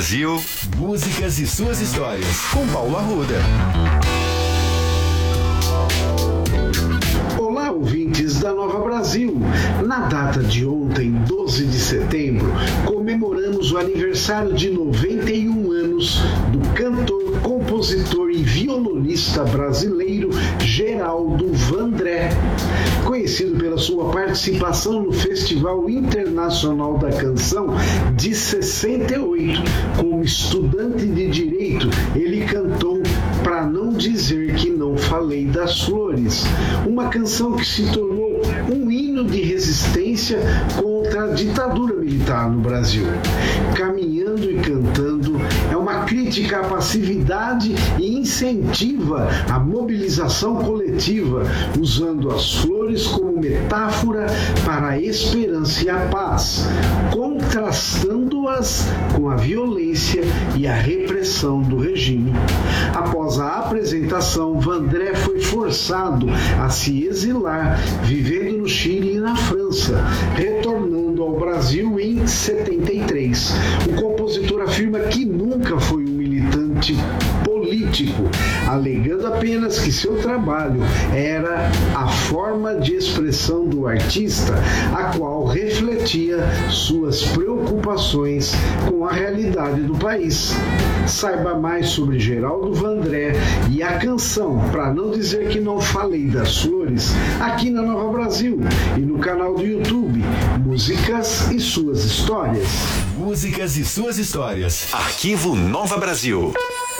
Brasil, músicas e suas histórias, com Paulo Arruda. Olá, ouvintes da Nova Brasil. Na data de ontem, 12 de setembro, comemoramos o aniversário de 91 anos do cantor, compositor e violonista brasileiro Geraldo Vandré. Conhecido pela sua participação no Festival Internacional da Canção de 68, como estudante de Direito, ele cantou Pra Não Dizer Que Não Falei das Flores, uma canção que se tornou um hino de resistência contra a ditadura militar no Brasil. Caminhando e Cantando é uma crítica à passividade e incentiva a mobilização coletiva, usando as flores como metáfora para a esperança e a paz, contrastando-as com a violência e a repressão do regime. Após a apresentação, Vandré foi forçado a se exilar, vivendo no Chile e na França, retornando ao Brasil em 73. O compositor afirma que nunca foi um militante político, alegando apenas que seu trabalho era a forma de expressão do artista, a qual refletia suas preocupações com a realidade do país. Saiba mais sobre Geraldo Vandré e a canção Pra Não Dizer Que Não Falei das Flores, aqui na Nova Brasil e no canal do YouTube Músicas e Suas Histórias. Músicas e suas histórias. Arquivo Nova Brasil.